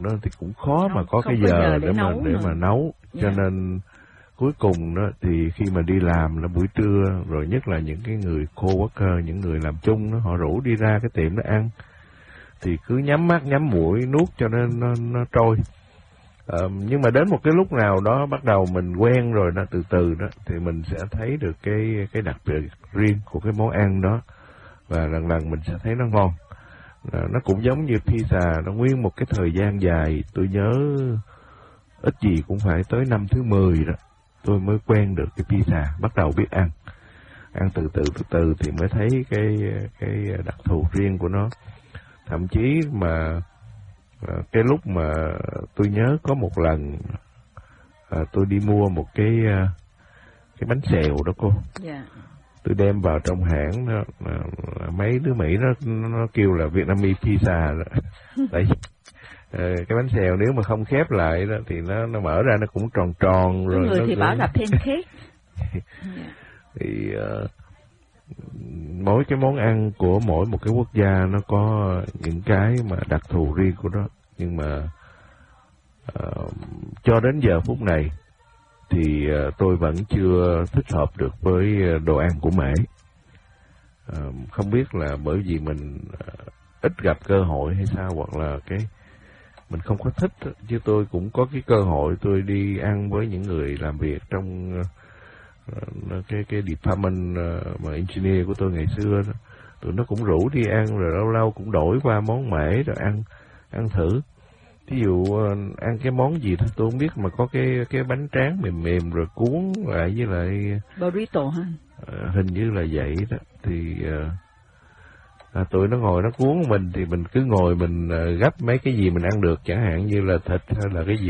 đó thì cũng khó mà có cái giờ để mà nấu. Cho nên cuối cùng đó thì khi mà đi làm là buổi trưa, rồi nhất là những cái người coworker, những người làm chung đó, họ rủ đi ra cái tiệm đó ăn, thì cứ nhắm mắt nhắm mũi nuốt cho nên nó trôi. Nhưng mà đến một cái lúc nào đó bắt đầu mình quen rồi đó, từ từ đó thì mình sẽ thấy được cái đặc biệt riêng của cái món ăn đó, và lần lần mình sẽ thấy nó ngon. Nó cũng giống như pizza, nó nguyên một cái thời gian dài, tôi nhớ ít gì cũng phải tới năm thứ 10 đó tôi mới quen được cái pizza, bắt đầu biết ăn từ từ thì mới thấy cái đặc thù riêng của nó. Thậm chí mà cái lúc mà tôi nhớ có một lần tôi đi mua một cái bánh xèo đó cô. Tôi đem vào trong hãng đó, mấy đứa Mỹ nó kêu là Vietnamese pizza đó. Tại cái bánh xèo nếu mà không khép lại đó thì nó mở ra nó cũng tròn tròn rồi. Người thì bảo là pancake. Thì mỗi cái món ăn của mỗi một cái quốc gia nó có những cái mà đặc thù riêng của nó. Nhưng mà cho đến giờ phút này thì tôi vẫn chưa thích hợp được với đồ ăn của Mễ. Không biết là bởi vì mình ít gặp cơ hội hay sao, hoặc là mình không có thích. Chứ tôi cũng có cái cơ hội tôi đi ăn với những người làm việc trong cái department mà engineer của tôi ngày xưa đó. Tụi nó cũng rủ đi ăn, rồi lâu lâu cũng đổi qua món Mễ rồi ăn thử. Ví dụ ăn cái món gì thì tôi không biết, mà có cái bánh tráng mềm mềm rồi cuốn lại với lại burrito hả? Hình như là vậy đó. Thì tụi nó ngồi nó cuốn mình thì mình cứ ngồi mình gấp mấy cái gì mình ăn được, chẳng hạn như là thịt hay là cái gì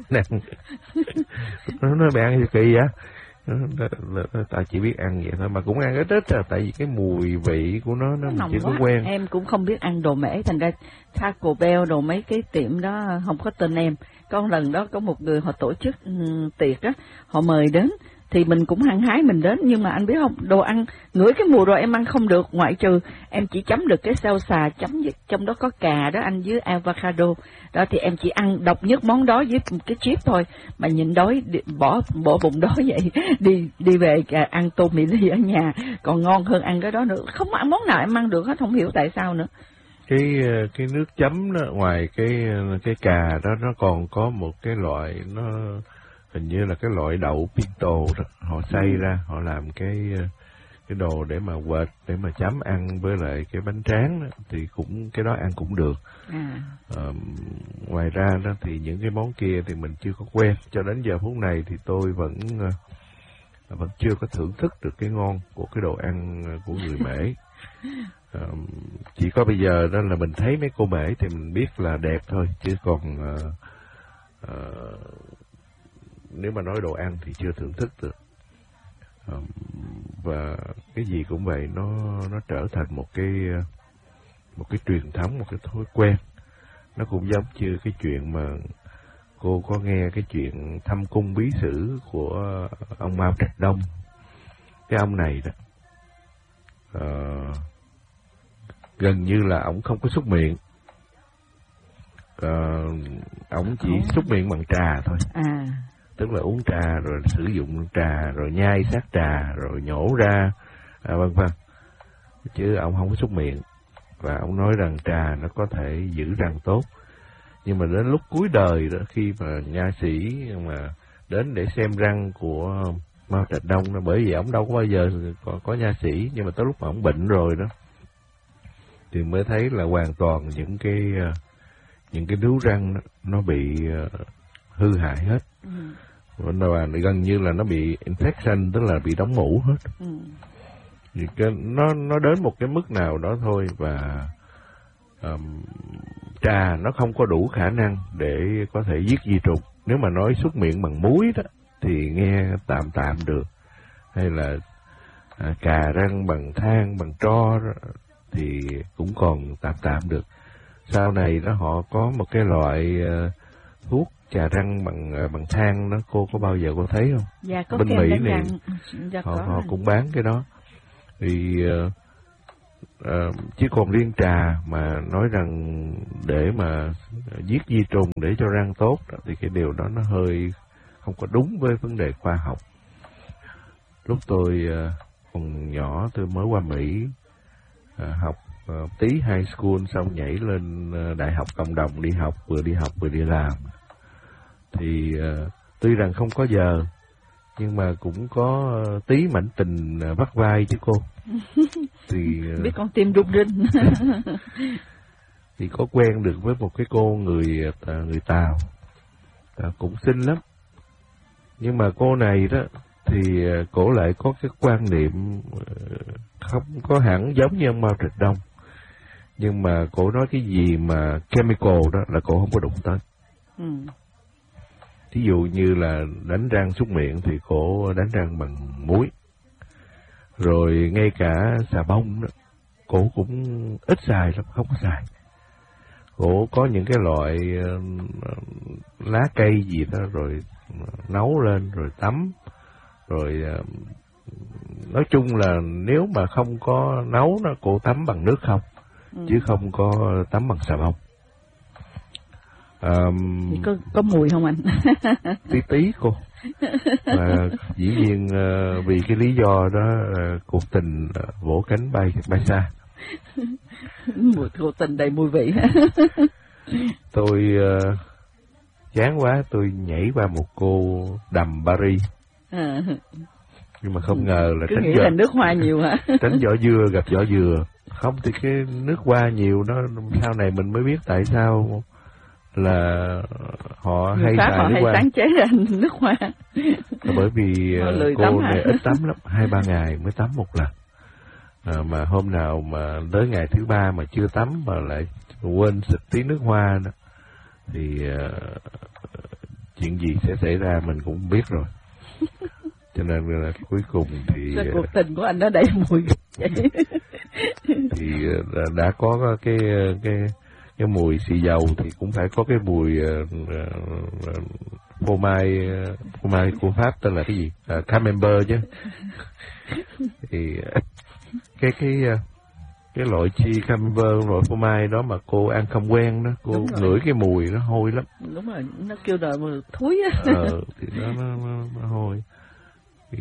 nó nói mày ăn gì kỳ vậy? Ta chỉ biết ăn vậy thôi, mà cũng ăn ít ít tại vì cái mùi vị của nó mình chỉ có quen. Em cũng không biết ăn đồ Mễ, thành ra Taco Bell đồ mấy cái tiệm đó không có tên em. Có một lần đó có một người họ tổ chức tiệc á, họ mời đến thì mình cũng hăng hái mình đến, nhưng mà anh biết không, đồ ăn ngửi cái mùi rồi em ăn không được, ngoại trừ em chỉ chấm được cái salsa chấm trong đó có cà đó anh, với avocado đó, thì em chỉ ăn độc nhất món đó với cái chip thôi, mà nhìn đói bỏ bụng đói vậy đi về ăn tô mì ly ở nhà còn ngon hơn ăn cái đó nữa. Không ăn món nào em ăn được hết, không hiểu tại sao nữa. Cái nước chấm đó, ngoài cái cà đó, nó còn có một cái loại, nó hình như là cái loại đậu pinto đó, họ xay ra họ làm cái đồ để mà quệt, để mà chấm ăn với lại cái bánh tráng đó, thì cũng cái đó ăn cũng được. Ngoài ra đó thì những cái món kia thì mình chưa có quen, cho đến giờ phút này thì tôi vẫn chưa có thưởng thức được cái ngon của cái đồ ăn của người Mễ. Chỉ có bây giờ đó là mình thấy mấy cô Mễ thì mình biết là đẹp thôi, chứ còn nếu mà nói đồ ăn thì chưa thưởng thức được. Và cái gì cũng vậy, nó trở thành một cái truyền thống, một cái thói quen. Nó cũng giống như cái chuyện mà cô có nghe cái chuyện thâm cung bí sử của ông Mao Trạch Đông. Cái ông này đó gần như là ổng không có súc miệng, ổng chỉ súc miệng bằng trà thôi. Tức là uống trà rồi sử dụng trà rồi nhai sát trà rồi nhổ ra vân vân, chứ ông không có súc miệng. Và ông nói rằng trà nó có thể giữ răng tốt. Nhưng mà đến lúc cuối đời đó, khi mà nha sĩ mà đến để xem răng của Mao Trạch Đông đó, bởi vì ông đâu có bao giờ có nha sĩ, nhưng mà tới lúc mà ông bệnh rồi đó thì mới thấy là hoàn toàn những cái nướu răng đó, nó bị hư hại hết. Và gần như là nó bị infection, tức là bị đóng mủ hết. Thì nó đến một cái mức nào đó thôi. Và trà nó không có đủ khả năng để có thể giết vi trùng. Nếu mà nói súc miệng bằng muối đó thì nghe tạm được, hay là cà răng bằng than, bằng tro đó, thì cũng còn tạm được. Sau này đó họ có một cái loại thuốc chà răng bằng than đó, cô có bao giờ cô thấy không? Dạ, có. Bên Mỹ này dạ, họ cũng bán cái đó. Thì chứ còn riêng trà mà nói rằng để mà giết vi trùng để cho răng tốt thì cái điều đó nó hơi không có đúng với vấn đề khoa học. Lúc tôi còn nhỏ tôi mới qua Mỹ học tí high school xong nhảy lên đại học cộng đồng đi học vừa đi làm. Thì tuy rằng không có giờ nhưng mà cũng có tí mảnh tình vắt vai chứ cô. Thì biết con tim rung rinh. Thì có quen được với một cái cô người Tàu, cũng xinh lắm. Nhưng mà cô này đó thì cổ lại có cái quan niệm không có hẳn giống như ông Mao Trạch Đông, nhưng mà cổ nói cái gì mà chemical đó là cổ không có đụng tới. Thí dụ như là đánh răng súc miệng thì cổ đánh răng bằng muối, rồi ngay cả xà bông đó cổ cũng ít xài lắm, không có xài. Cổ có những cái loại lá cây gì đó rồi nấu lên rồi tắm, rồi nói chung là nếu mà không có nấu nó cô tắm bằng nước không, chứ không có tắm bằng xà bông. Thì có mùi không anh? Tí cô. Và dĩ nhiên vì cái lý do đó cuộc tình vỗ cánh bay xa. Cuộc tình đầy mùi vị. Tôi chán quá tôi nhảy qua một cô đầm Paris. Nhưng mà không ngờ là cứ nghĩ là nước hoa nhiều hả? Tránh vỏ dưa gặp vỏ dừa. Không thì cái nước hoa nhiều nó sau này mình mới biết tại sao là họ hay xài nước hoa. Sáng chế ra nước hoa. Bởi vì cô này ít tắm lắm, 2-3 ngày mới tắm một lần. Mà hôm nào mà tới ngày thứ 3 mà chưa tắm mà lại quên xịt tí nước hoa đó, thì chuyện gì sẽ xảy ra mình cũng biết rồi. Cho nên là cuối cùng thì cuộc tình của anh nó đầy mùi vậy. Thì đã có cái mùi xì dầu thì cũng phải có cái mùi phô mai của Pháp tên là cái gì? Camembert chứ. Thì cái loại chi Camembert, loại phô mai đó mà cô ăn không quen đó, cô ngửi cái mùi nó hôi lắm. Đúng rồi, nó kêu đời mùi thúi á. Thì nó hôi. Thì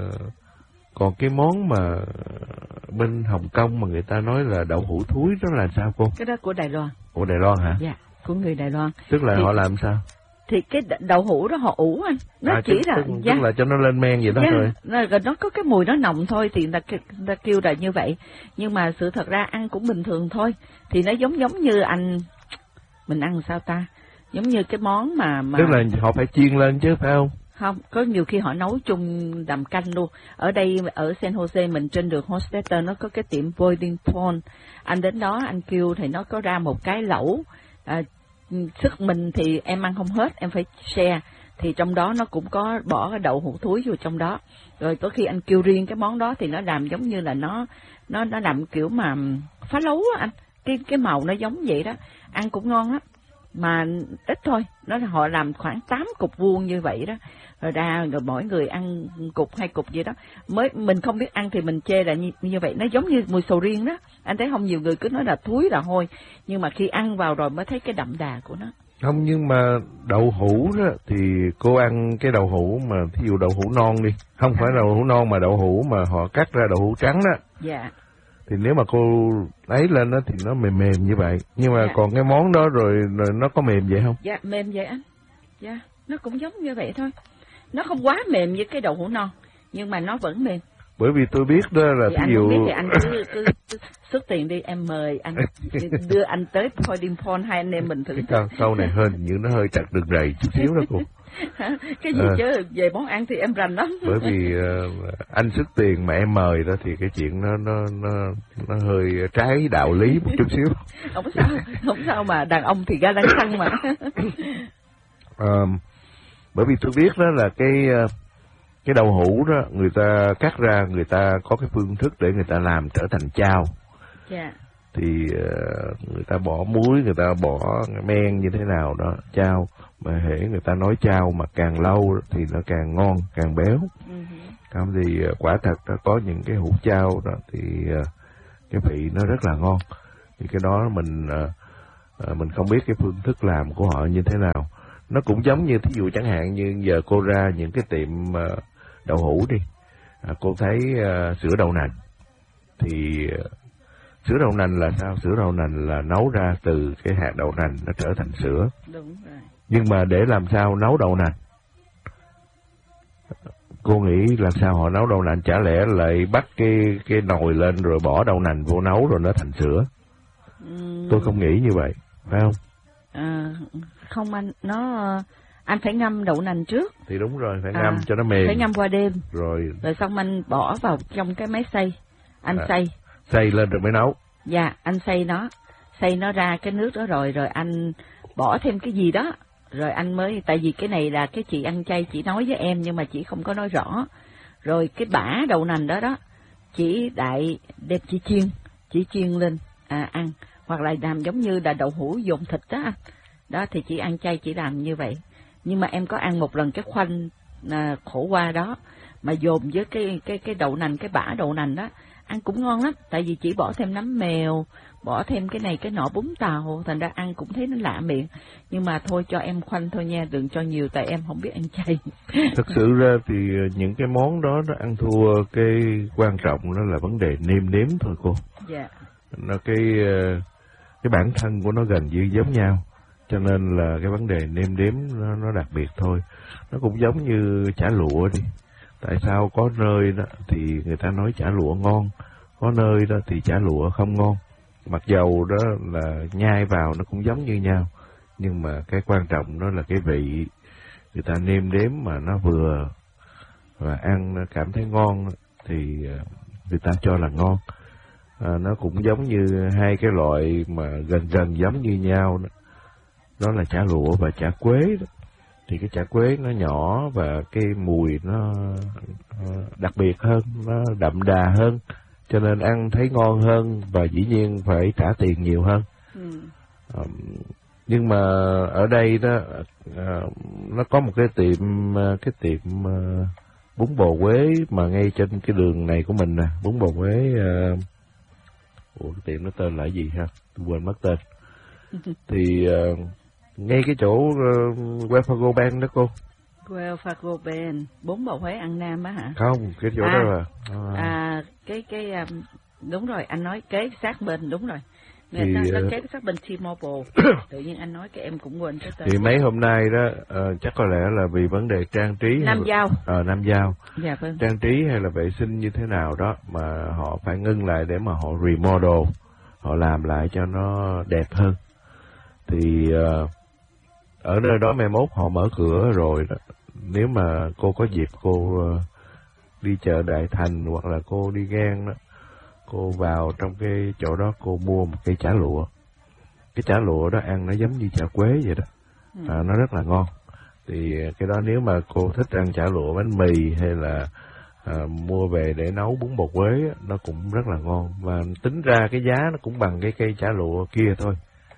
còn cái món mà bên Hồng Kông mà người ta nói là đậu hũ thúi đó là sao cô? Cái đó của Đài Loan. Của Đài Loan hả? Dạ, của người Đài Loan. Tức là họ làm sao? Thì cái đậu hũ đó họ ủ anh, nó chỉ là tức là cho nó lên men vậy đó thôi. Nó có cái mùi nó nồng thôi thì người ta kêu là như vậy. Nhưng mà sự thật ra ăn cũng bình thường thôi. Thì nó giống như mình ăn sao ta? Giống như cái món mà tức là họ phải chiên lên chứ phải không? Không, có nhiều khi họ nấu chung đầm canh luôn. Ở đây, ở San Jose, mình trên đường Hofstadter, nó có cái tiệm Boiling Point. Anh đến đó, anh kêu thì nó có ra một cái lẩu. Sức mình thì em ăn không hết, em phải share. Thì trong đó nó cũng có bỏ cái đậu hũ thúi vô trong đó. Rồi có khi anh kêu riêng cái món đó thì nó làm giống như là nó làm kiểu mà phá lấu á anh. Cái màu nó giống vậy đó. Ăn cũng ngon á. Mà ít thôi, họ làm khoảng 8 cục vuông như vậy đó, rồi mỗi người ăn cục 2 cục vậy đó. Mình không biết ăn thì mình chê là như vậy, nó giống như mùi sầu riêng đó. Anh thấy không, nhiều người cứ nói là thúi là hôi, nhưng mà khi ăn vào rồi mới thấy cái đậm đà của nó. Không, nhưng mà đậu hũ đó thì cô ăn cái đậu hũ mà thí dụ đậu hũ non đi, không phải đậu hũ non mà đậu hũ mà họ cắt ra đậu hũ trắng đó. Dạ. Thì nếu mà cô lấy lên đó thì nó mềm như vậy. Nhưng mà còn cái món đó rồi nó có mềm vậy không? Dạ, mềm vậy anh. Dạ, nó cũng giống như vậy thôi. Nó không quá mềm như cái đậu hũ non, nhưng mà nó vẫn mềm. Bởi vì tôi biết đó là thì ví dụ... Thì anh cứ xuất tiền đi, em mời anh, đưa anh tới Boiling Point, hai anh em mình thử. Cái câu này hơn như nó hơi chặt đường rầy chút xíu đó cô. Cái gì chứ, về món ăn thì em rành lắm. Bởi vì anh xuất tiền mà em mời đó thì cái chuyện nó hơi trái đạo lý một chút xíu. Không sao mà, đàn ông thì ga lăng xăng mà. Bởi vì tôi biết đó là cái đậu hũ đó người ta cắt ra, người ta có cái phương thức để người ta làm trở thành chao. Dạ. Thì người ta bỏ muối, người ta bỏ men như thế nào đó, chao. Mà hễ người ta nói chao mà càng lâu thì nó càng ngon, càng béo. Không thì quả thật nó có những cái hũ chao đó thì cái vị nó rất là ngon. Thì cái đó mình không biết cái phương thức làm của họ như thế nào. Nó cũng giống như thí dụ chẳng hạn như giờ cô ra những cái tiệm đậu hũ đi, cô thấy sữa đậu nành thì sữa đậu nành là sao? Sữa đậu nành là nấu ra từ cái hạt đậu nành nó trở thành sữa. Đúng rồi. Nhưng mà để làm sao nấu đậu nành? Cô nghĩ làm sao họ nấu đậu nành? Chả lẽ lại bắt cái nồi lên rồi bỏ đậu nành vô nấu rồi nó thành sữa? Tôi không nghĩ như vậy, phải không? Không anh phải ngâm đậu nành trước. Thì đúng rồi, phải ngâm cho nó mềm. Phải ngâm qua đêm. Rồi xong anh bỏ vào trong cái máy xay. Anh xay lên rồi mới nấu. Dạ, anh xay nó ra cái nước đó rồi anh bỏ thêm cái gì đó. Rồi anh mới, tại vì cái này là cái chị ăn chay chị nói với em nhưng mà chị không có nói rõ. Rồi cái bã đậu nành đó chị đem chị chiên lên ăn. Hoặc là làm giống như là đậu hũ dồn thịt đó anh. Đó thì chị ăn chay chị làm như vậy. Nhưng mà em có ăn một lần cái khoanh khổ qua đó mà dồn với cái đậu nành, cái bã đậu nành đó, ăn cũng ngon lắm. Tại vì chỉ bỏ thêm nấm mèo, bỏ thêm cái này cái nọ bún tàu, thành ra ăn cũng thấy nó lạ miệng. Nhưng mà thôi cho em khoanh thôi nha, đừng cho nhiều tại em không biết ăn chay. Thật sự ra thì những cái món đó nó ăn thua, cái quan trọng đó là vấn đề nêm nếm thôi cô. Dạ. Nó cái bản thân của nó gần như giống nhau, cho nên là cái vấn đề nêm nếm nó đặc biệt thôi. Nó cũng giống như chả lụa đi. Tại sao có nơi đó thì người ta nói chả lụa ngon, có nơi đó thì chả lụa không ngon. Mặc dầu đó là nhai vào nó cũng giống như nhau, nhưng mà cái quan trọng đó là cái vị người ta nêm nếm mà nó vừa và ăn nó cảm thấy ngon thì người ta cho là ngon. Nó cũng giống như hai cái loại mà gần giống như nhau đó là chả lụa và chả quế đó. Thì cái chả quế nó nhỏ và cái mùi nó đặc biệt hơn, nó đậm đà hơn, cho nên ăn thấy ngon hơn và dĩ nhiên phải trả tiền nhiều hơn. Nhưng mà ở đây đó nó có một cái tiệm bún bò Huế mà ngay trên cái đường này của mình nè, bún bò Huế. Cái tiệm nó tên là gì ha? Tôi quên mất tên. Thì ngay cái chỗ Welfago Bank đó cô. Welfago Bank, bún bò Huế ăn Nam á hả? Không, cái chỗ đó là đúng rồi, anh nói kế sát bên, đúng rồi. Người ta kế sát bên T-Mobile. Tự nhiên anh nói cái em cũng quên cái tên. Thì mấy hôm nay đó chắc có lẽ là vì vấn đề trang trí Nam Giao. Nam Giao. Dạ vâng. Trang trí hay là vệ sinh như thế nào đó mà họ phải ngưng lại để mà họ remodel, họ làm lại cho nó đẹp hơn. Thì ở nơi đó mai mốt họ mở cửa rồi đó. Nếu mà cô có dịp cô đi chợ Đại Thành hoặc là cô đi ngang đó, cô vào trong cái chỗ đó cô mua một cây chả lụa. Cái chả lụa đó ăn nó giống như chả quế vậy đó. Nó rất là ngon. Thì cái đó nếu mà cô thích ăn chả lụa bánh mì hay là mua về để nấu bún bò Huế, nó cũng rất là ngon. Và tính ra cái giá nó cũng bằng cái cây chả lụa kia thôi.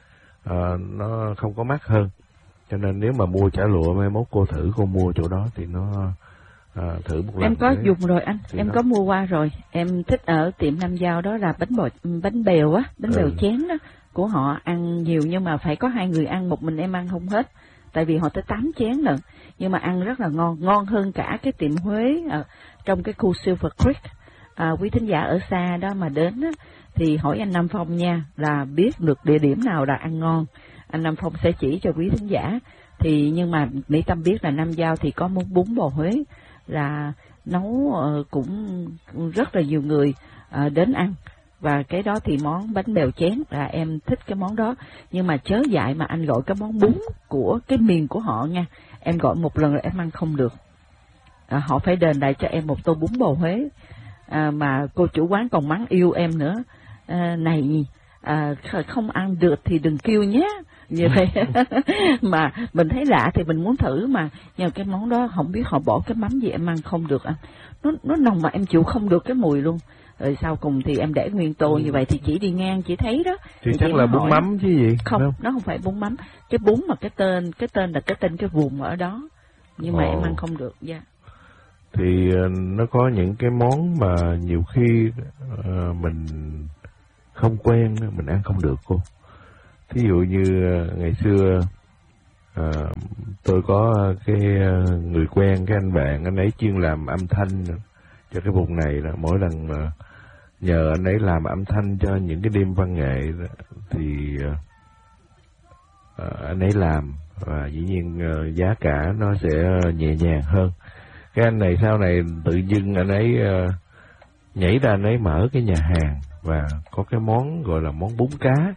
Nó không có mắc hơn. Cho nên nếu mà mua chả lụa mai mốt cô thử cô mua chỗ đó thì nó thử một lần. Em có dùng rồi anh, em có mua qua rồi. Em thích ở tiệm Nam Giao đó là bánh bèo á, bánh bèo chén đó của họ ăn nhiều, nhưng mà phải có 2 người ăn, một mình em ăn không hết. Tại vì họ tới 8 chén lận, nhưng mà ăn rất là ngon hơn cả cái tiệm Huế trong cái khu Silver Creek. Quý thính giả ở xa đó mà đến á, thì hỏi anh Nam Phong nha, là biết được địa điểm nào là ăn ngon. Anh Nam Phong sẽ chỉ cho quý thính giả. Thì nhưng mà Mỹ Tâm biết là Nam Giao thì có món bún bò Huế là nấu cũng rất là nhiều người đến ăn. Và cái đó thì món bánh bèo chén là em thích cái món đó. Nhưng mà chớ dại mà anh gọi cái món bún của cái miền của họ nha, em gọi một lần là em ăn không được. Họ phải đền lại cho em một tô bún bò Huế. Mà cô chủ quán còn mắng yêu em nữa. Này không ăn được thì đừng kêu nhé. Như vậy mà mình thấy lạ thì mình muốn thử mà. Nhưng cái món đó không biết họ bỏ cái mắm gì em ăn không được anh. Nó nồng mà em chịu không được cái mùi luôn. Rồi sau cùng thì em để nguyên tô như vậy thì chỉ đi ngang chỉ thấy đó. Thì chắc là bún mắm chứ gì? Không, nó không phải bún mắm. Cái bún mà cái tên là cái tên cái vùng ở đó. Nhưng mà em ăn không được. Dạ. Thì nó có những cái món mà nhiều khi mình không quen mình ăn không được cô. Thí dụ như ngày xưa tôi có cái người quen, cái anh bạn, anh ấy chuyên làm âm thanh cho cái vùng này đó. Mỗi lần mà nhờ anh ấy làm âm thanh cho những cái đêm văn nghệ đó, thì anh ấy làm, và dĩ nhiên giá cả nó sẽ nhẹ nhàng hơn. Cái anh này sau này tự dưng anh ấy nhảy ra, anh ấy mở cái nhà hàng và có cái món gọi là món bún cá.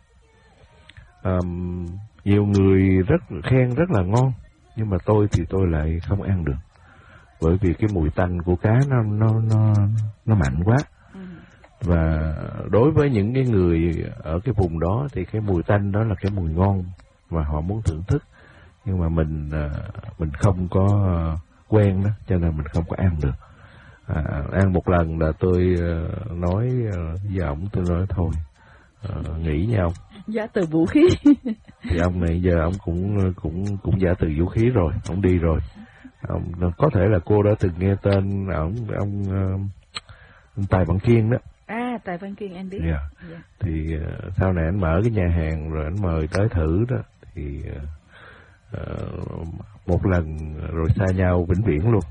Nhiều người khen rất là ngon, nhưng mà tôi thì tôi lại không ăn được, bởi vì cái mùi tanh của cá nó mạnh quá. Và đối với những cái người ở cái vùng đó thì cái mùi tanh đó là cái mùi ngon và họ muốn thưởng thức, nhưng mà mình không có quen đó, cho nên mình không có ăn được. Ăn một lần là tôi nói với ổng, tôi nói thôi nghỉ nha ông. Giả từ vũ khí. Thì ông này giờ ông cũng giả từ vũ khí rồi, ông đi rồi. Có thể là cô đã từng nghe tên ông Tài Văn Kiên đó. Tài Văn Kiên em biết. Yeah. Thì sau này anh mở cái nhà hàng rồi anh mời tới thử đó, thì một lần rồi xa nhau vĩnh viễn luôn.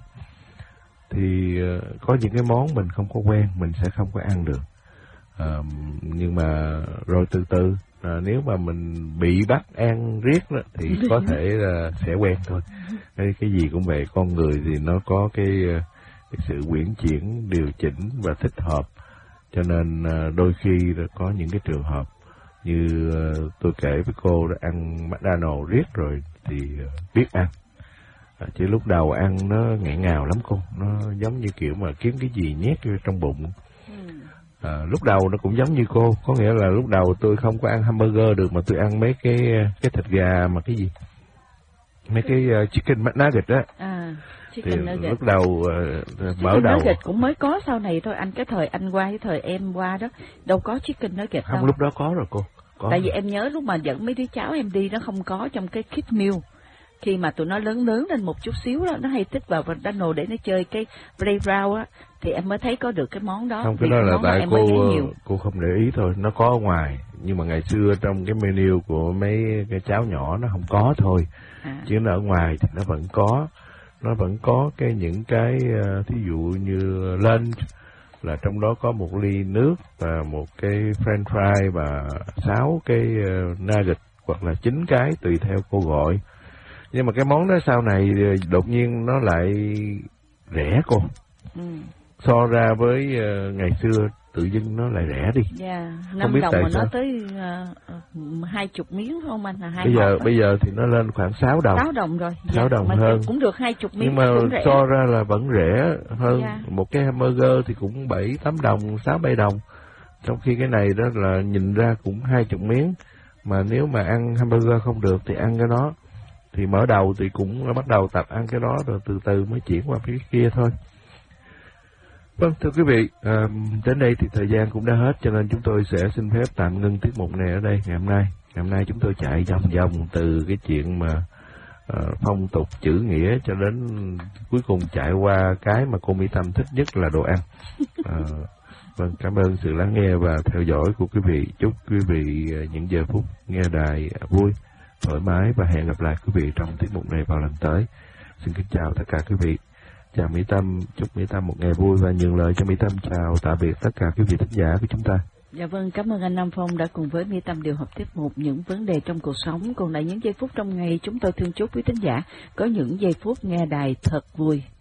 Thì có những cái món mình không có quen, mình sẽ không có ăn được. Nhưng mà rồi từ từ nếu mà mình bị bắt ăn riết đó, thì có thể là sẽ quen thôi. Cái gì cũng vậy, con người thì nó có cái sự uyển chuyển, điều chỉnh và thích hợp. Cho nên đôi khi có những cái trường hợp như tôi kể với cô, ăn McDonald's riết rồi thì biết ăn. Chứ lúc đầu ăn nó nghẹn ngào lắm cô, nó giống như kiểu mà kiếm cái gì nhét vô trong bụng. Lúc đầu nó cũng giống như cô, có nghĩa là lúc đầu tôi không có ăn hamburger được, mà tôi ăn mấy cái thịt gà mà cái gì, mấy cái chicken McNugget đó. Chicken nugget. Lúc đầu mở đầu nugget cũng mới có sau này thôi anh, cái thời anh qua cái thời em qua đó đâu có chicken nugget không, đâu. lúc đó có rồi cô. Tại vì em nhớ lúc mà dẫn mấy đứa cháu em đi nó không có trong cái kit meal. Khi mà tụi nó lớn lên một chút xíu đó, nó hay thích vào McDonald's để nó chơi cái playground á, thì em mới thấy có được cái món đó. Không, cái đó là tại cô không để ý thôi, nó có ở ngoài, nhưng mà ngày xưa trong cái menu của mấy cái cháu nhỏ nó không có thôi. Chứ nó ở ngoài thì nó vẫn có những cái thí dụ như lunch là trong đó có một ly nước và một cái french fry và 6 cái nugget hoặc là 9 cái tùy theo cô gọi. Nhưng mà cái món đó sau này đột nhiên nó lại rẻ cô. So ra với ngày xưa tự dưng nó lại rẻ đi. Yeah, 5 đồng mà nó tới 20 miếng không anh, là 2 bây giờ thì nó lên khoảng 6 đồng. 6 đồng rồi. 6 đồng hơn. Cũng được 20 miếng. Nhưng mà so ra là vẫn rẻ hơn. Một cái hamburger thì cũng 7-8 đồng, 6-7 đồng. Trong khi cái này đó là nhìn ra cũng 20 miếng. Mà nếu mà ăn hamburger không được thì ăn cái đó. Thì mở đầu thì cũng bắt đầu tập ăn cái đó, rồi từ từ mới chuyển qua cái kia thôi. Vâng, thưa quý vị, đến đây thì thời gian cũng đã hết, cho nên chúng tôi sẽ xin phép tạm ngưng tiết mục này ở đây ngày hôm nay chúng tôi chạy vòng từ cái chuyện mà phong tục chữ nghĩa cho đến cuối cùng chạy qua cái mà cô Mỹ Tâm thích nhất là đồ ăn. Vâng, cảm ơn sự lắng nghe và theo dõi của quý vị. Chúc quý vị những giờ phút nghe đài vui, thoải mái, và hẹn gặp lại quý vị trong tiết mục này vào lần tới. Xin kính chào tất cả quý vị. Chào Mỹ Tâm, chúc Mỹ Tâm một ngày vui và nhường lời cho Mỹ Tâm chào tạm biệt tất cả quý vị thính giả của chúng ta. Dạ vâng, cảm ơn anh Nam Phong đã cùng với Mỹ Tâm điều hợp tiết mục những vấn đề trong cuộc sống. Còn lại những giây phút trong ngày, chúng tôi thương chúc quý thính giả có những giây phút nghe đài thật vui.